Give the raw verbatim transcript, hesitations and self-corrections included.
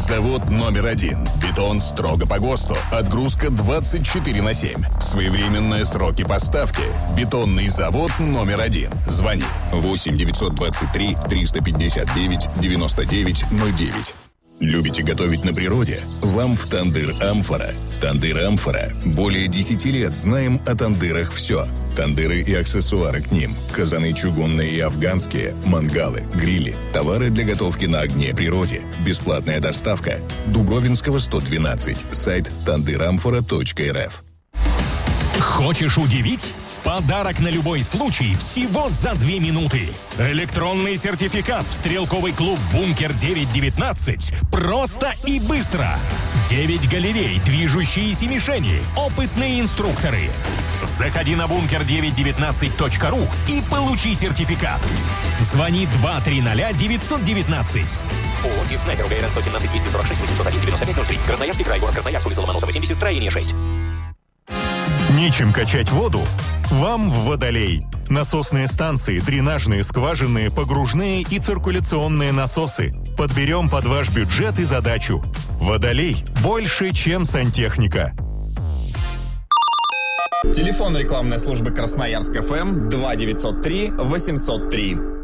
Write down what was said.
завод номер один. Бетон строго по ГОСТу. Отгрузка двадцать четыре на семь. Своевременные сроки поставки. Бетонный завод номер один. Звони восемь девятьсот двадцать три триста пятьдесят девять девяносто девять ноль девять. Любите готовить на природе? Вам в «Тандыр Амфора». «Тандыр Амфора». Более десяти лет знаем о тандырах все. Тандыры и аксессуары к ним. Казаны чугунные и афганские, мангалы, грили. Товары для готовки на огне природе. Бесплатная доставка. Дубровинского, сто двенадцать. Сайт тандыр амфора точка эр эф. Хочешь удивить? Подарок на любой случай всего за две минуты. Электронный сертификат в стрелковый клуб «Бункер девять девятнадцать». Просто и быстро. девять галерей, движущиеся мишени, опытные инструкторы. Заходи на бункер девять девятнадцать точка ру и получи сертификат. Звони два три ноль девять девятнадцать. ООО «Тир Снайпер», УГРН сто семнадцать двести сорок шесть восемьсот один девяносто пять ноль три. Красноярский край, город Красноярск, улица Ломоносова, семьдесят, строение шесть. Нечем качать воду? Вам в «Водолей». Насосные станции, дренажные, скважинные, погружные и циркуляционные насосы. Подберем под ваш бюджет и задачу. «Водолей» больше, чем сантехника. Телефон рекламной службы Красноярск ФМ два девятьсот три восемьсот три.